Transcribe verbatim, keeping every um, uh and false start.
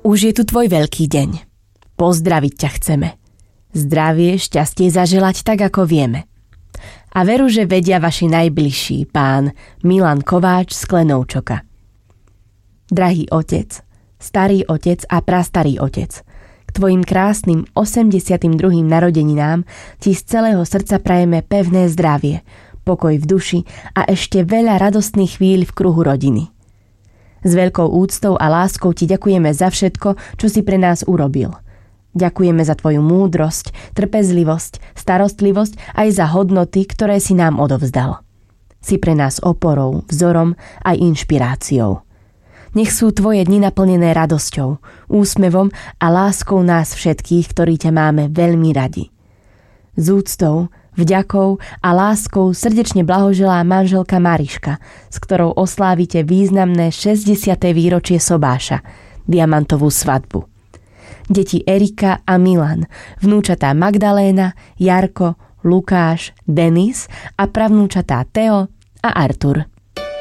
Už je tu tvoj veľký deň. Pozdraviť ťa chceme. Zdravie, šťastie zaželať tak, ako vieme. A veru, že vedia vaši najbližší, pán Milan Kováč z Klenovčoka. Drahý otec, starý otec a prastarý otec, k tvojim krásnym osemdesiatym druhým narodeninám ti z celého srdca prajeme pevné zdravie, pokoj v duši a ešte veľa radostných chvíľ v kruhu rodiny. S veľkou úctou a láskou ti ďakujeme za všetko, čo si pre nás urobil. Ďakujeme za tvoju múdrosť, trpezlivosť, starostlivosť aj za hodnoty, ktoré si nám odovzdal. Si pre nás oporou, vzorom aj inšpiráciou. Nech sú tvoje dni naplnené radosťou, úsmevom a láskou nás všetkých, ktorí ťa máme veľmi radi. S úctou, vďakou a láskou srdečne blahoželá manželka Mariška, s ktorou oslávite významné šesťdesiate výročie sobáša, diamantovú svadbu. Deti Erika a Milan, vnúčatá Magdaléna, Jarko, Lukáš, Denis a pravnúčatá Teo a Artur.